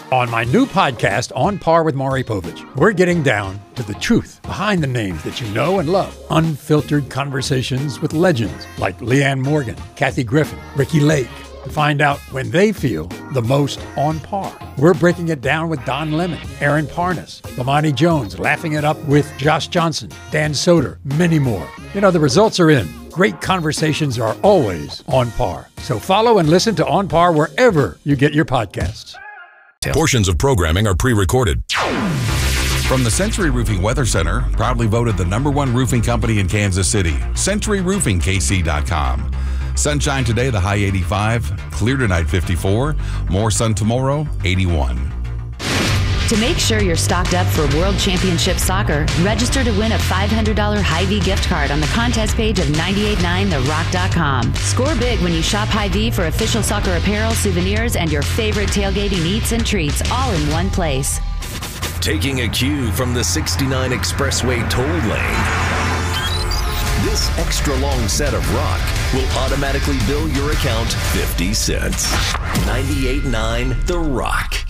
On my new podcast, On Par with Maury Povich, we're getting down to the truth behind the names that you know and love. Unfiltered conversations with legends like Leanne Morgan, Kathy Griffin, Ricky Lake, to find out when they feel the most on par. We're breaking it down with Don Lemon, Aaron Parnas, Lamani Jones, laughing it up with Josh Johnson, Dan Soder, many more. You know, the results are in. Great conversations are always on par. So follow and listen to On Par wherever you get your podcasts. Portions of programming are pre-recorded. From the Century Roofing Weather Center, proudly voted the #1 roofing company in Kansas City, CenturyRoofingKC.com. Sunshine today, the high 85. Clear tonight, 54. More sun tomorrow, 81. To make sure you're stocked up for World Championship Soccer, register to win a $500 Hy-Vee gift card on the contest page of 989therock.com. Score big when you shop Hy-Vee for official soccer apparel, souvenirs, and your favorite tailgating eats and treats, all in one place. Taking a cue from the 69 Expressway toll lane, this extra long set of rock will automatically bill your account 50 cents. 98.9 The Rock.